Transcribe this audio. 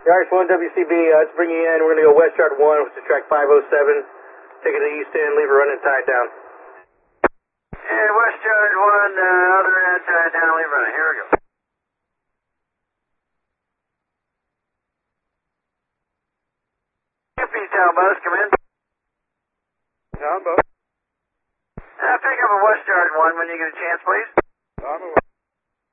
RX-1 WCB, let's bring you in. We're going to go West Yard 1, which is track 507. Take it to the east end, leave it running tied down. And West Yard 1, other end tied down, leave running. Here we go. Town bus, come in. Town bus. Pick up a West Yard 1 when you get a chance, please.